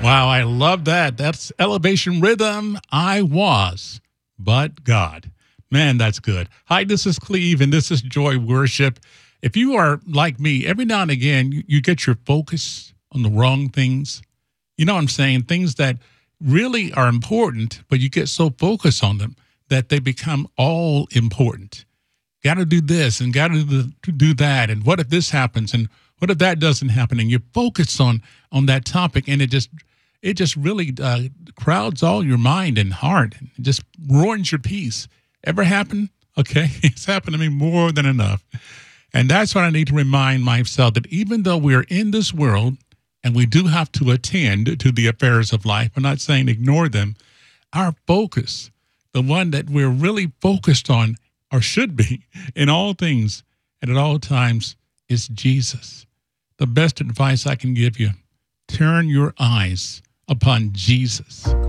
Wow, I love that. That's Elevation Rhythm. I was, but God. Man, that's good. Hi, this is Cleve, and this is Joy Worship. If you are like me, every now and again, you get your focus on the wrong things. You know what I'm saying? Things that really are important, but you get so focused on them that they become all important. Got to do this and got to do that. And what if this happens? And what if that doesn't happen? And you focus on that topic, and it just really crowds all your mind and heart, and it just ruins your peace. Ever happen? Okay, it's happened to me more than enough. And that's what I need to remind myself, that even though we're in this world and we do have to attend to the affairs of life, I'm not saying ignore them, our focus, the one that we're really focused on, or should be, in all things and at all times, is Jesus. The best advice I can give you, turn your eyes upon Jesus.